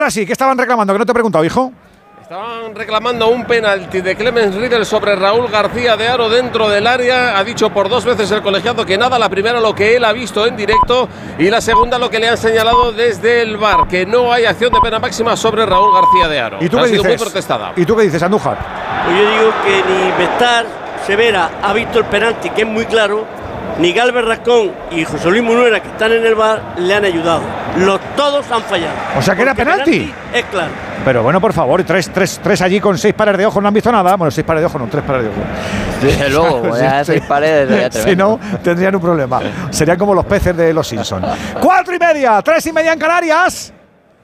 Sí, ¿qué estaban reclamando? Que no te he preguntado, hijo. Estaban reclamando un penalti de Clemens Riedel sobre Raúl García de Haro dentro del área. Ha dicho por dos veces el colegiado que nada. La primera lo que él ha visto en directo y la segunda lo que le han señalado desde el VAR, que no hay acción de pena máxima sobre Raúl García de Haro. ¿Y tú ha qué sido dices? muy protestada. ¿Y tú qué dices, Andújar? Pues yo digo que ni Bestar Severa ha visto el penalti, que es muy claro, ni Galvez Rascón y José Luis Munuera, que están en el VAR, le han ayudado. Todos han fallado. O sea que era penalti. Es claro. Pero bueno, por favor, tres allí con 6 pares de ojos no han visto nada. Bueno, 6 pares de ojos, no, 3 pares de ojos. Desde luego, ya 6 pares. Si no, tendrían un problema. Serían como los peces de los Simpsons. 4:30, 3:30 en Canarias.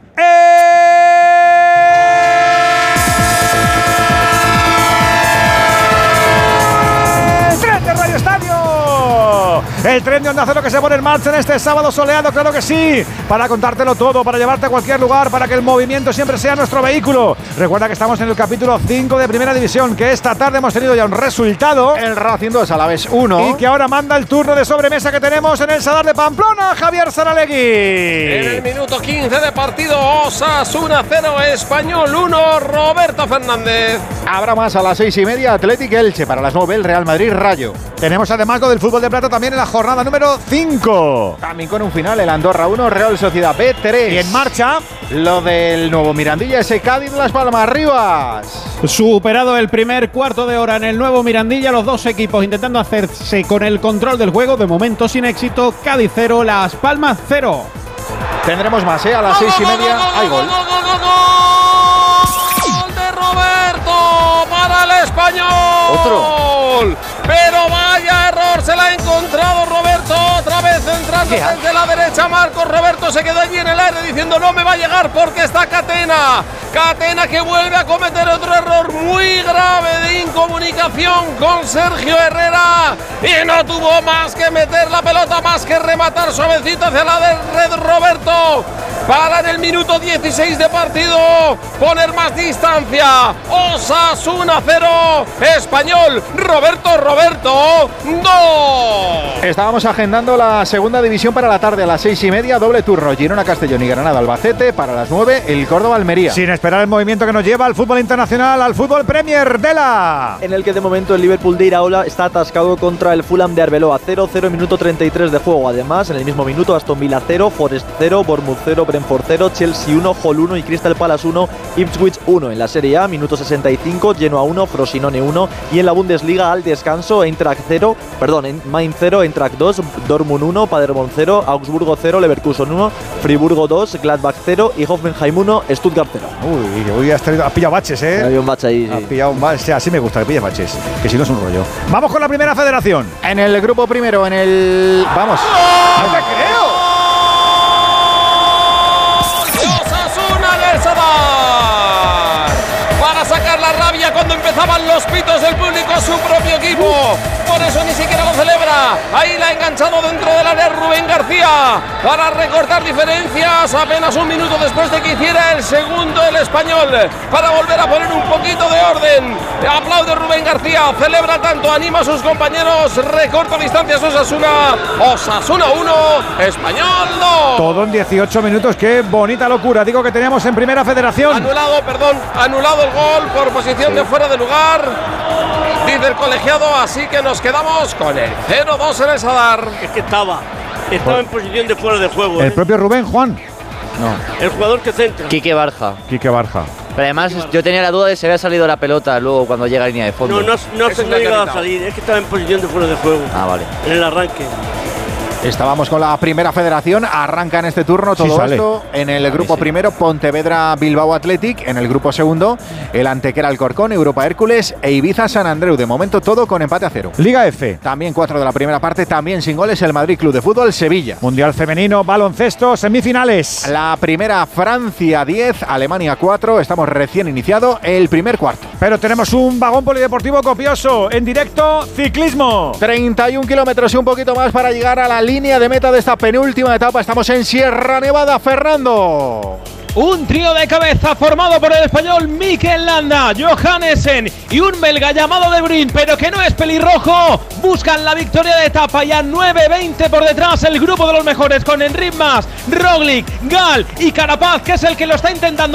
¡Tren de Radio Estadio! El tren de Onda Cero que se pone en marcha en este sábado soleado, claro que sí, para contártelo todo, para llevarte a cualquier lugar, para que el movimiento siempre sea nuestro vehículo. Recuerda que estamos en el capítulo 5 de Primera División, que esta tarde hemos tenido ya un resultado. El Racing 2, Alavés 1. Y que ahora manda el turno de sobremesa que tenemos en el Sadar de Pamplona, Javier Saralegui. En el minuto 15 de partido, Osasuna 0, Español 1, Roberto Fernández. Habrá más a las 6:30, Athletic Elche. Para las 9, el Real Madrid Rayo. Tenemos además lo del fútbol de plata también en la jornada número 5. También con un final, el Andorra 1, Real Sociedad B 3. Y en marcha lo del nuevo Mirandilla, ese Cádiz Las Palmas Rivas. Superado el primer cuarto de hora en el nuevo Mirandilla, los dos equipos intentando hacerse con el control del juego, de momento sin éxito. Cádiz 0, Las Palmas 0. Tendremos más, a las 6:30 hay gol. Gol de Roberto para el Español. Otro. Pero vaya error, se la ha encontrado Roberto, otra vez entrando desde la derecha Marcos. Roberto se quedó allí en el aire diciendo no me va a llegar porque está Catena. Catena que vuelve a cometer otro error muy grave de incomunicación con Sergio Herrera y no tuvo más que meter la pelota, más que rematar suavecito hacia la red Roberto para en el minuto 16 de partido poner más distancia. Osasuna 0, Español Roberto 2. Estábamos agendando la segunda división para la tarde a las 6:30, doble turno, Girona Castellón y Granada Albacete. Para las 9, el Córdoba Almería. Sin esperar el movimiento que nos lleva al fútbol internacional, al fútbol Premier de en el que de momento el Liverpool de Iraola está atascado contra el Fulham de Arbeloa. 0-0, minuto 33 de juego. Además, en el mismo minuto, Aston Villa 0, Forest 0, Bournemouth 0, Brentford 0, Chelsea 1, Hull 1 y Crystal Palace 1, Ipswich 1. En la Serie A, minuto 65, Genoa 1, Frosinone 1. Y en la Bundesliga, al descanso, Mainz 0, Eintracht 2, Dortmund 1, Paderborn 0, Augsburgo 0, Leverkusen 1, Friburgo 2, Gladbach 0 y Hoffenheim 1, Stuttgart 0. Uy, has pillado baches, ¿eh? Había un bache ahí, sí. Has pillado un bache, así me gusta que pilles baches, que si no es un rollo. Vamos con la primera federación. En el grupo primero, en el... ¡Vamos! ¡No te creo! Osasuna del Sadar para sacar la rabia cuando empezaban los pitos del público a su propio equipo. Por eso ni siquiera lo celebra. Ahí la ha enganchado dentro del área Rubén García para recortar diferencias apenas un minuto después de que hiciera el segundo el Español, para volver a poner un poquito de orden. Aplaude Rubén García, celebra tanto, anima a sus compañeros, recorta distancias Osasuna 1, Español 2. Todo en 18 minutos, qué bonita locura. Digo que teníamos en primera federación. Anulado el gol por posición de fuera de lugar, dice el colegiado, así que nos quedamos con el 0-2 en el Sadar. Es que estaba en posición de fuera de juego. El propio Rubén, Juan. No. El jugador que centra. Quique Barja. Pero además yo tenía la duda de si había salido la pelota luego cuando llega a línea de fondo. No se ha llegado a salir, es que estaba en posición de fuera de juego. Ah, vale. En el arranque. Estábamos con la primera federación, arranca en este turno todo esto. En el grupo primero, Pontevedra Bilbao Athletic. En el grupo segundo, el Antequera Alcorcón, Europa Hércules e Ibiza San Andreu. De momento todo con empate a 0. Liga F. También 4 de la primera parte, también sin goles, el Madrid Club de Fútbol Sevilla. Mundial femenino, baloncesto, semifinales. La primera, Francia 10, Alemania 4. Estamos recién iniciado el primer cuarto. Pero tenemos un vagón polideportivo copioso. En directo, ciclismo. 31 kilómetros y un poquito más para llegar a la línea de meta de esta penúltima etapa. Estamos en Sierra Nevada, Fernando. Un trío de cabeza formado por el español Mikel Landa, Johannesen y un belga llamado De Bruyne, pero que no es pelirrojo. Buscan la victoria de etapa y a 9:20 por detrás el grupo de los mejores con Enric Mas, Roglic, Gal y Carapaz, que es el que lo está intentando.